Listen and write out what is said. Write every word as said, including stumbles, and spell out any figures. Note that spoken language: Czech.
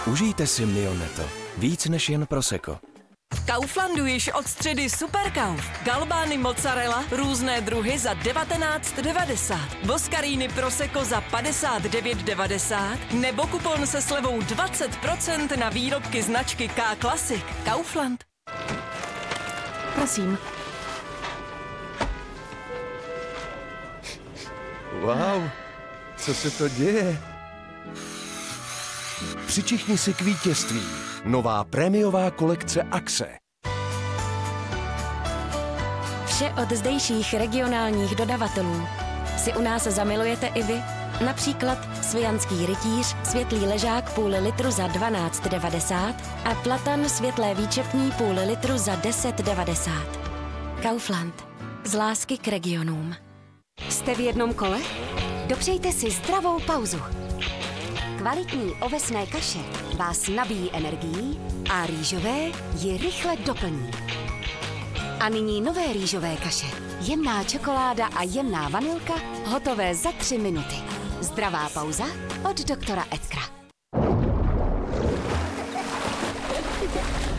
Užijte si Mioneto. Víc než jen prosecco. V Kauflandu již od středy Superkauf. Galbány mozzarella, různé druhy za devatenáct devadesát. Boskaríny Prosecco za padesát devět devadesát. Nebo kupon se slevou dvacet procent na výrobky značky K Classic. Kaufland. Prosím. Wow, co se to děje? Přičichni si k vítězství. Nová prémiová kolekce Axe. Vše od zdejších regionálních dodavatelů si u nás zamilujete i vy. Například svijanský rytíř, světlý ležák půl litru za dvanáct devadesát a platan světlé výčepní půl litru za deset devadesát. Kaufland. Z lásky k regionům. Jste v jednom kole? Dopřejte si zdravou pauzu. Kvalitní ovesné kaše vás nabíjí energií a rýžové ji rychle doplní. A nyní nové rýžové kaše. Jemná čokoláda a jemná vanilka hotové za tři minuty. Zdravá pauza od doktora Edkra.